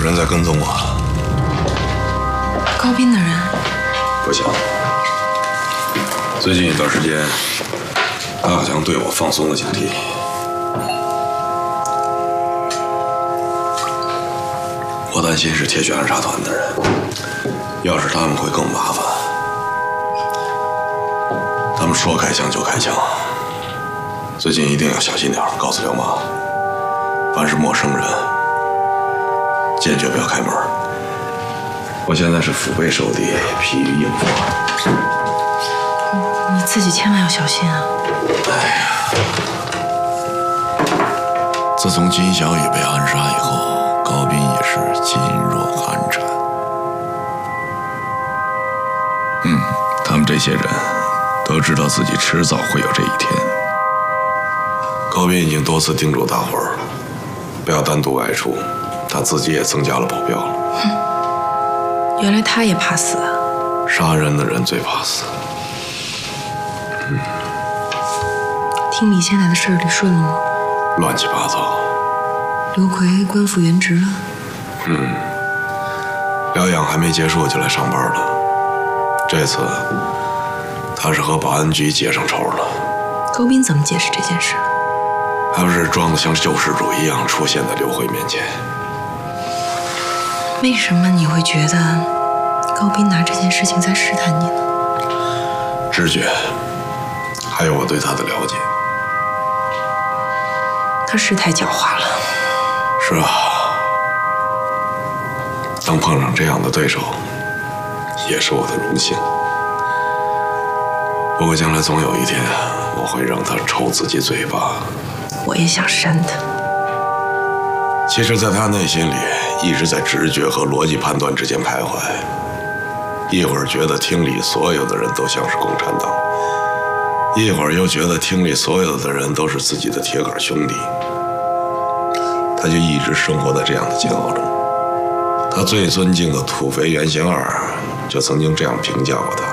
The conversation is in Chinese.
人在跟踪我。 高斌的人？ 不行。最近一段时间，他好像对我放松了警惕。我担心是铁血暗杀团的人，要是他们会更麻烦。他们说开枪就开枪，最近一定要小心点，告诉刘妈，凡是陌生人，坚决不要开门。我现在是腹背受敌，疲于应付。 你自己千万要小心啊！ 哎呀，自从金小雨被暗杀以后，高斌也是噤若寒蝉。他们这些人都知道自己迟早会有这一天。高斌已经多次叮嘱大伙儿不要单独外出，他自己也增加了保镖。 原来他也怕死啊！ 杀人的人最怕死。 听李现在的事儿理顺了吗？ 乱七八糟。 刘奎官复原职了。 疗养还没结束就来上班了。这次他是和保安局结上仇了。 高斌怎么解释这件事？ 还不是装得像救世主一样出现在刘慧面前。 为什么你会觉得高斌拿这件事情在试探你呢？ 直觉，还有我对他的了解。 他是太狡猾了。 是啊，能碰上这样的对手，也是我的荣幸。不过将来总有一天，我会让他抽自己嘴巴。 我也想扇他。 其实，在他内心里，一直在直觉和逻辑判断之间徘徊。一会儿觉得厅里所有的人都像是共产党，一会儿又觉得厅里所有的人都是自己的铁杆兄弟。他就一直生活在这样的煎熬中。他最尊敬的土肥原贤二就曾经这样评价过他：